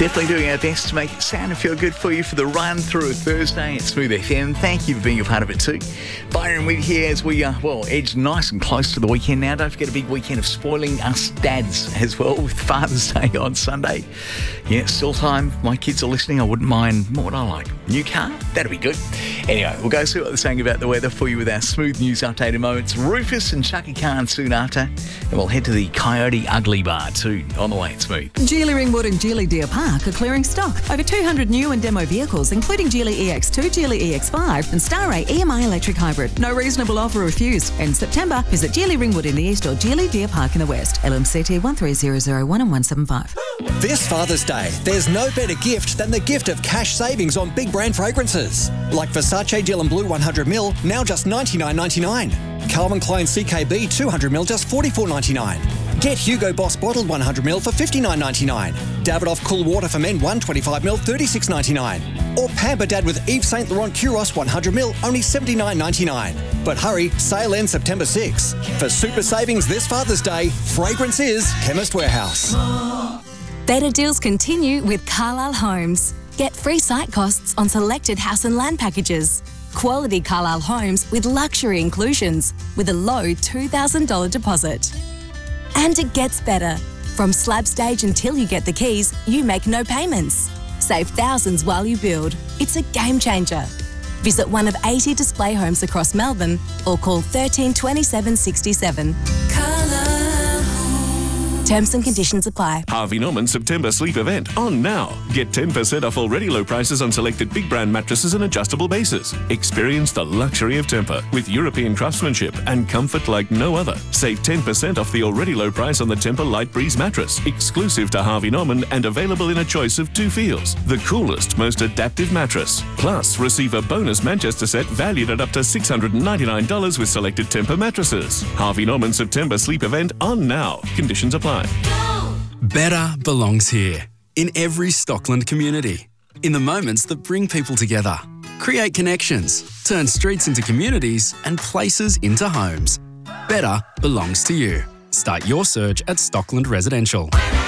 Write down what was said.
Definitely doing our best to make it sound and feel good for you for the run through a Thursday at Smooth FM. Thank you for being a part of it too. Byron with you here as we edge nice and close to the weekend now. Don't forget a big weekend of spoiling us dads as well with Father's Day on Sunday. Yeah, still time. My kids are listening. I wouldn't mind. What would I like? New car? That'd be good. Anyway, we'll go see what they're saying about the weather for you with our Smooth News update in moments. Rufus and Chucky Khan soon after. And we'll head to the Coyote Ugly Bar too on the way at Smooth. Geely Ringwood and Geely Deer Park are clearing stock. Over 200 new and demo vehicles, including Geely EX2, Geely EX5 and Star-Ray EMI electric hybrid. No reasonable offer refused. In September, visit Geely Ringwood in the east or Geely Deer Park in the west. LMCT 13001 and 175. This Father's Day, there's no better gift than the gift of cash savings on big brand fragrances. Like Versace Dylan Blue 100ml, now just $99.99. Calvin Klein CKB 200ml, just $44.99. Get Hugo Boss Bottled 100ml for $59.99. Davidoff Cool Water for Men 125ml, $36.99. Or Pamper Dad with Yves Saint Laurent Curos 100ml, only $79.99. But hurry, sale ends September 6. For super savings this Father's Day, fragrance is Chemist Warehouse. Better deals continue with Carlisle Homes. Get free site costs on selected house and land packages. Quality Carlisle Homes with luxury inclusions with a low $2,000 deposit. And it gets better. From slab stage until you get the keys, you make no payments. Save thousands while you build. It's a game changer. Visit one of 80 display homes across Melbourne or call 13 27 67. Terms and conditions apply. Harvey Norman September sleep event on now. Get 10% off already low prices on selected big brand mattresses and adjustable bases. Experience the luxury of Tempur with European craftsmanship and comfort like no other. Save 10% off the already low price on the Tempur Light Breeze mattress, exclusive to Harvey Norman and available in a choice of 2 feels. The coolest, most adaptive mattress. Plus, receive a bonus Manchester set valued at up to $699 with selected Tempur mattresses. Harvey Norman September sleep event on now. Conditions apply. Better belongs here, in every Stockland community. In the moments that bring people together, create connections, turn streets into communities and places into homes. Better belongs to you. Start your search at Stockland Residential.